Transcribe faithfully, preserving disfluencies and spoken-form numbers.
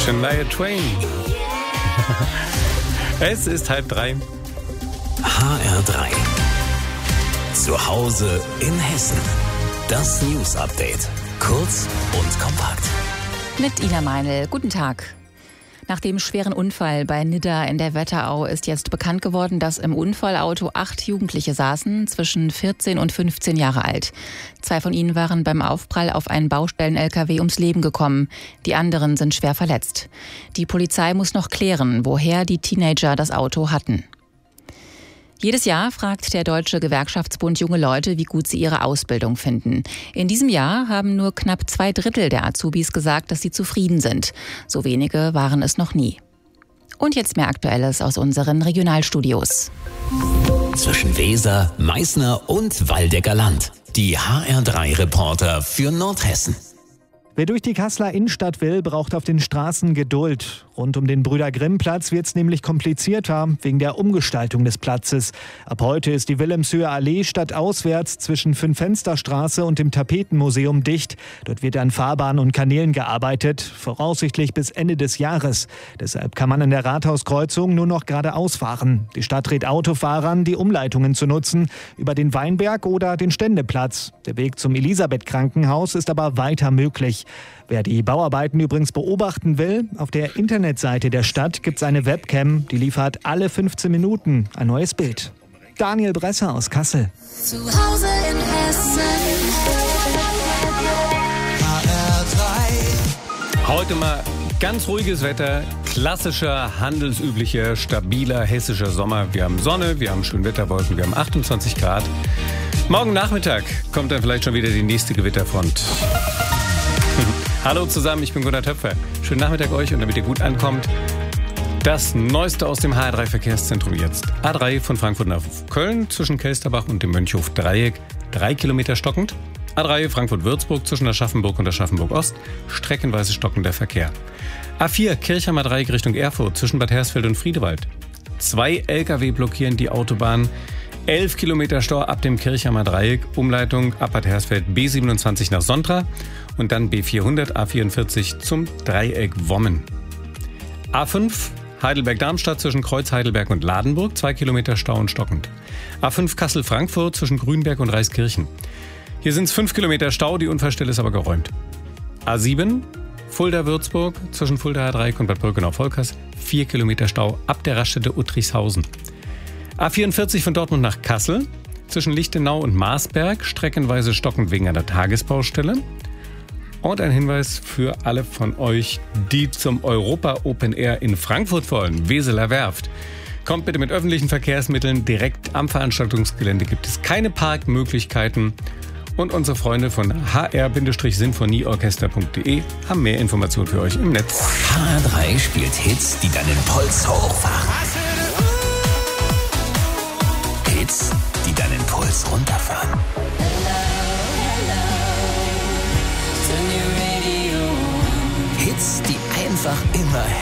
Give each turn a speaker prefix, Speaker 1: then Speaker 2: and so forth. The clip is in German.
Speaker 1: Shania Twain. Es ist halb drei.
Speaker 2: H R drei. Zu Hause in Hessen. Das News Update. Kurz und kompakt.
Speaker 3: Mit Ina Meinl. Guten Tag. Nach dem schweren Unfall bei Nidda in der Wetterau ist jetzt bekannt geworden, dass im Unfallauto acht Jugendliche saßen, zwischen vierzehn und fünfzehn Jahre alt. Zwei von ihnen waren beim Aufprall auf einen Baustellen-L K W ums Leben gekommen. Die anderen sind schwer verletzt. Die Polizei muss noch klären, woher die Teenager das Auto hatten. Jedes Jahr fragt der Deutsche Gewerkschaftsbund junge Leute, wie gut sie ihre Ausbildung finden. In diesem Jahr haben nur knapp zwei Drittel der Azubis gesagt, dass sie zufrieden sind. So wenige waren es noch nie. Und jetzt mehr Aktuelles aus unseren Regionalstudios.
Speaker 2: Zwischen Weser, Meißner und Waldecker Land. Die H R drei Reporter für Nordhessen.
Speaker 4: Wer durch die Kasseler Innenstadt will, braucht auf den Straßen Geduld. Rund um den Brüder-Grimm-Platz wird es nämlich komplizierter wegen der Umgestaltung des Platzes. Ab heute ist die Wilhelmshöher Allee stadtauswärts zwischen Fünf-Fenster-Straße und dem Tapetenmuseum dicht. Dort wird an Fahrbahnen und Kanälen gearbeitet, voraussichtlich bis Ende des Jahres. Deshalb kann man an der Rathauskreuzung nur noch geradeaus fahren. Die Stadt rät Autofahrern, die Umleitungen zu nutzen, über den Weinberg oder den Ständeplatz. Der Weg zum Elisabeth-Krankenhaus ist aber weiter möglich. Wer die Bauarbeiten übrigens beobachten will, auf der Internetseite der Stadt gibt es eine Webcam, die liefert alle fünfzehn Minuten ein neues Bild. Daniel Bresser aus Kassel.
Speaker 5: Zu Hause in Hessen. H R drei.
Speaker 1: Heute mal ganz ruhiges Wetter, klassischer, handelsüblicher, stabiler hessischer Sommer. Wir haben Sonne, wir haben Schönwetterwolken, wir haben achtundzwanzig Grad. Morgen Nachmittag kommt dann vielleicht schon wieder die nächste Gewitterfront. Hallo zusammen, ich bin Gunnar Töpfer. Schönen Nachmittag euch und damit ihr gut ankommt. Das Neueste aus dem H R drei Verkehrszentrum jetzt. A drei von Frankfurt nach Köln zwischen Kelsterbach und dem Mönchhof-Dreieck. Drei Kilometer stockend. A drei Frankfurt-Würzburg zwischen Aschaffenburg und Aschaffenburg-Ost. Streckenweise stockender Verkehr. A vier Kirchheimer Dreieck Richtung Erfurt zwischen Bad Hersfeld und Friedewald. Zwei L K W blockieren die Autobahn. Elf Kilometer Stau ab dem Kirchheimer Dreieck. Umleitung ab Bad Hersfeld B siebenundzwanzig nach Sontra. Und dann B vierhundert, A vierundvierzig zum Dreieck Wommen. A fünf Heidelberg-Darmstadt zwischen Kreuz Heidelberg und Ladenburg, zwei Kilometer Stau und stockend. A fünf Kassel-Frankfurt zwischen Grünberg und Reiskirchen. Hier sind es fünf Kilometer Stau, die Unfallstelle ist aber geräumt. A sieben Fulda-Würzburg zwischen Fulda-Dreieck und Bad Birkenau-Volkers, vier Kilometer Stau ab der Raststätte Uttrichshausen. A vierundvierzig von Dortmund nach Kassel zwischen Lichtenau und Marsberg, streckenweise stockend wegen einer Tagesbaustelle. Und ein Hinweis für alle von euch, die zum Europa Open Air in Frankfurt wollen, Weseler Werft. Kommt bitte mit öffentlichen Verkehrsmitteln, direkt am Veranstaltungsgelände gibt es keine Parkmöglichkeiten. Und unsere Freunde von h r sinfonieorchester punkt de haben mehr Informationen für euch im Netz.
Speaker 2: H R drei spielt Hits, die deinen Puls hochfahren. Hits, die deinen Puls runterfahren. Hits, die einfach immer